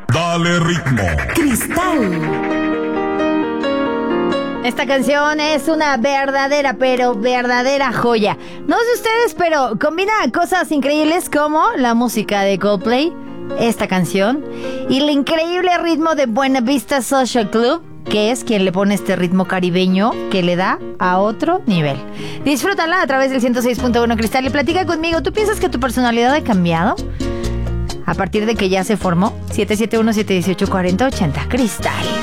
Dale ritmo. Cristal. Esta canción es una verdadera, pero verdadera joya. No sé ustedes, pero combina cosas increíbles como la música de Coldplay, esta canción, y el increíble ritmo de Buena Vista Social Club, que es quien le pone este ritmo caribeño que le da a otro nivel. Disfrútala a través del 106.1 Cristal y platica conmigo. ¿Tú piensas que tu personalidad ha cambiado a partir de que ya se formó? 771-718-4080 Cristal.